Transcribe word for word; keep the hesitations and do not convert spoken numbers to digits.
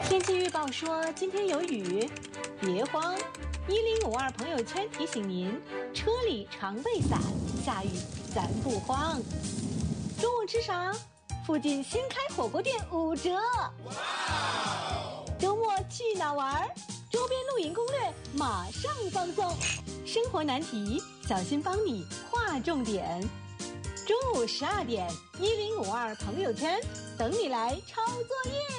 天气预报说今天有雨，别慌。一零五二朋友圈提醒您，车里常备伞，下雨咱不慌。中午吃啥？附近新开火锅店五折。周末去哪玩？周边露营攻略马上放送。生活难题，小新帮你划重点。中午十二点，一零五二朋友圈等你来抄作业。